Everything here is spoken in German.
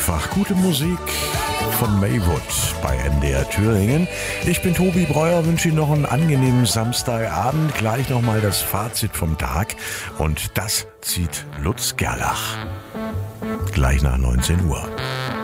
einfach gute Musik von Maywood bei NDR Thüringen. Ich bin Tobi Breuer, wünsche Ihnen noch einen angenehmen Samstagabend. Gleich nochmal das Fazit vom Tag und das zieht Lutz Gerlach. Gleich nach 19 Uhr.